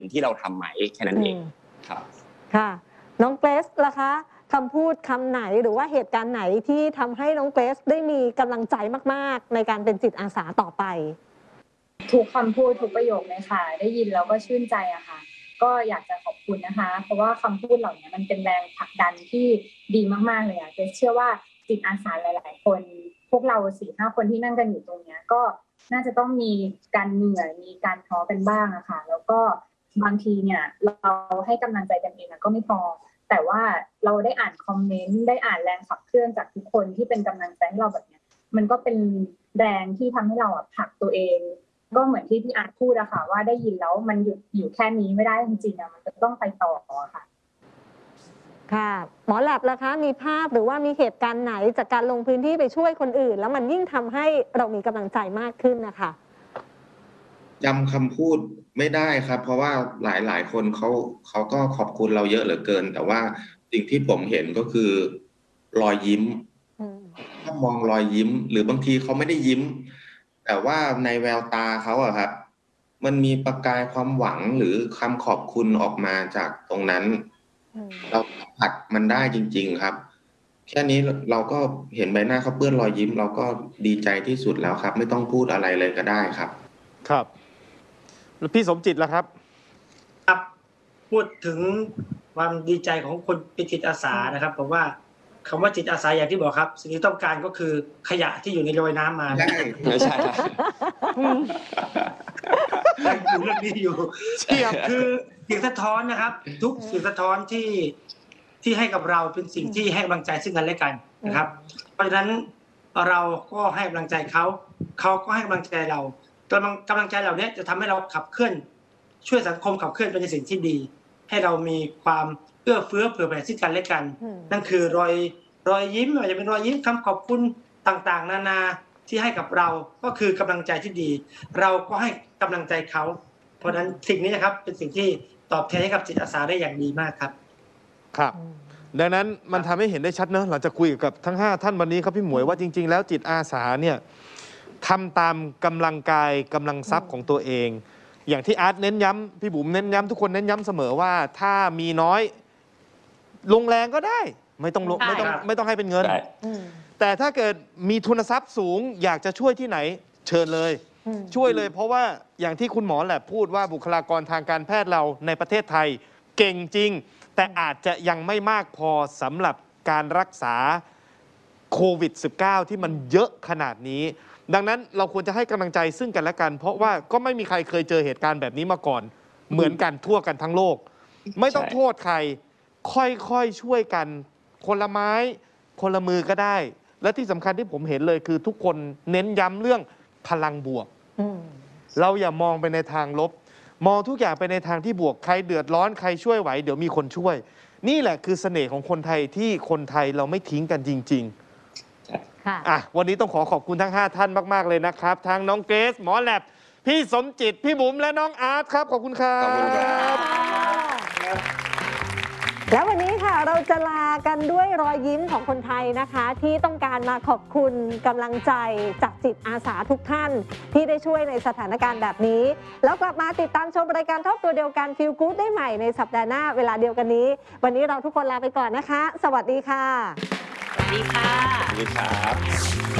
ที่เราทำไหมแค่นั้นเองครับค่ะน้องเกรซล่ะคะคำพูดคำไหนหรือว่าเหตุการณ์ไหนที่ทำให้น้องเกรซได้มีกำลังใจมากๆในการเป็นจิตอาสาต่อไปทุกคำพูดทุกประโยคเลยค่ะได้ยินแล้วก็ชื่นใจอะค่ะก็อยากจะขอบคุณนะคะเพราะว่าคำพูดเหล่านี้มันเป็นแรงผลักดันที่ดีมากๆเลยอะเชื่อว่าจิตอาสาหลายๆคนพวกเรา 4-5 คนที่นั่งกันอยู่ตรงนี้ก็น่าจะต้องมีการเหนื่อยมีการท้อกันบ้างอะค่ะแล้วก็บางทีเนี่ยเราให้กำลังใจกันเองก็ไม่พอแต่ว่าเราได้อ่านคอมเมนต์ได้อ่านแรงขับเคลื่อนจากทุกคนที่เป็นกำลังใจให้เราแบบนี้มันก็เป็นแรงที่ทำให้เราผลักตัวเองก็เหมือนที่พี่อาร์ตพูดอะค่ะว่าได้ยินแล้วมันหยุดอยู่แค่นี้ไม่ได้จริงๆมันจะต้องไปต่อค่ะค่ะหมอแลบล่ะคะมีภาพหรือว่ามีเหตุการณ์ไหนจากการลงพื้นที่ไปช่วยคนอื่นแล้วมันยิ่งทำให้เรามีกำลังใจมากขึ้นนะคะจำคำพูดไม่ได้ครับเพราะว่าหลายคนเขาก็ขอบคุณเราเยอะเหลือเกินแต่ว่าสิ่งที่ผมเห็นก็คือรอยยิ้มถ้ามองรอยยิ้มหรือบางทีเขาไม่ได้ยิ้มแต่ว่าในแววตาเขาอะครับมันมีประกายความหวังหรือคำขอบคุณออกมาจากตรงนั้นเราสัมผัสมันได้จริงๆครับแค่นี้เราก็เห็นใบหน้าเขาเปื้อนรอยยิ้มเราก็ดีใจที่สุดแล้วครับไม่ต้องพูดอะไรเลยก็ได้ครับครับแล้วพี่สมจิตล่ะครับครับพูดถึงความดีใจของคนเป็นจิตอาสานะครับผมว่าคำว่าจิตอาสาอย่างที่บอกครับสิ่งที่ต้องการก็คือขยะที่อยู่ในลอยน้ำมาใช่ไม่ใช่ยังอยู่เรื่องนี้อยู่คือเสียงสะท้อนนะครับทุกเสียงสะท้อนที่ให้กับเราเป็นสิ่งที่ให้กำลังใจซึ่งกันและกันนะครับเพราะฉะนั้นเราก็ให้กำลังใจเขาก็ให้กำลังใจเรากำลังใจเหล่านี้จะทำให้เราขับเคลื่อนช่วยสังคมขับเคลื่อนไปในสิ่งที่ดีให้เรามีความเอื้อเฟื้อเผื่อแผ่ซึ่งกันและกันนั่นคือรอยยิ้มอาจจะเป็นรอยยิ้มคำขอบคุณต่างๆนานาที่ให้กับเราก็คือกำลังใจที่ดีเราก็ให้กำลังใจเขาเพราะฉะนั้นสิ่งนี้นะครับเป็นสิ่งที่ตอบแทนให้กับจิตอาสาได้อย่างดีมากครับครับดังนั้นมันทำให้เห็นได้ชัดเนอะหลังจากคุยกับทั้ง5ท่านวันนี้ครับพี่หมวยว่าจริงๆแล้วจิตอาสาเนี่ยทำตามกำลังกายกำลังทรัพย์ของตัวเองอย่างที่อาร์ตเน้นย้ำพี่บุ๋มเน้นย้ำทุกคนเน้นย้ำเสมอว่าถ้ามีน้อยลงแรงก็ได้ไม่ต้องให้เป็นเงินแต่ถ้าเกิดมีทุนทรัพย์สูงอยากจะช่วยที่ไหนเชิญเลยช่วยเลยเพราะว่าอย่างที่คุณหมอแหละพูดว่าบุคลากรทางการแพทย์เราในประเทศไทยเก่งจริงแต่อาจจะยังไม่มากพอสำหรับการรักษาโควิด -19 ที่มันเยอะขนาดนี้ดังนั้นเราควรจะให้กำลังใจซึ่งกันและกันเพราะว่าก็ไม่มีใครเคยเจอเหตุการณ์แบบนี้มาก่อนเหมือนกันทั่วกันทั้งโลกไม่ต้องโทษใครค่อยๆช่วยกันคนละไม้คนละมือก็ได้และที่สำคัญที่ผมเห็นเลยคือทุกคนเน้นย้ำเรื่องพลังบวกเราอย่ามองไปในทางลบมองทุกอย่างไปในทางที่บวกใครเดือดร้อนใครช่วยไหวเดี๋ยวมีคนช่วยนี่แหละคือเสน่ห์ของคนไทยที่คนไทยเราไม่ทิ้งกันจริงๆวันนี้ต้องขอบคุณทั้ง5ท่านมากๆเลยนะครับทั้งน้องเกรซหมอแลบพี่สมจิตพี่บุ๋มและน้องอาร์ตครับขอบคุณครับแล้ววันนี้ค่ะเราจะลากันด้วยรอยยิ้มของคนไทยนะคะที่ต้องการมาขอบคุณกำลังใจจากจิตอาสาทุกท่านที่ได้ช่วยในสถานการณ์แบบนี้แล้วกลับมาติดตามชมรายการทอล์กตัวเดียวกันฟีลกู๊ดได้ใหม่ในสัปดาห์หน้าเวลาเดียวกันนี้วันนี้เราทุกคนลาไปก่อนนะคะสวัสดีค่ะสวัสดีครับ